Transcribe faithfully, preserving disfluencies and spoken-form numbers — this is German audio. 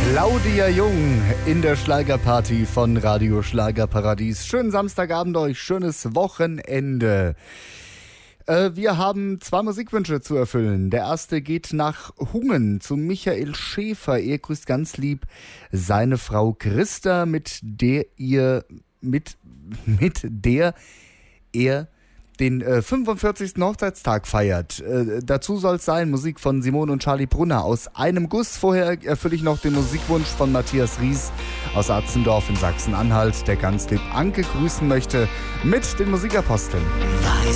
Claudia Jung in der Schlagerparty von Radio Schlagerparadies. Schönen Samstagabend euch, schönes Wochenende. Äh, wir haben zwei Musikwünsche zu erfüllen. Der erste geht nach Hungen zu Michael Schäfer. Er grüßt ganz lieb seine Frau Christa, mit der ihr mit, mit der er den äh, fünfundvierzigsten Hochzeitstag feiert. Äh, dazu soll es sein, Musik von Simone und Charlie Brunner aus einem Guss. Vorher erfülle ich noch den Musikwunsch von Matthias Ries aus Atzendorf in Sachsen-Anhalt, der ganz lieb Anke grüßen möchte mit den Musikaposteln. Weiß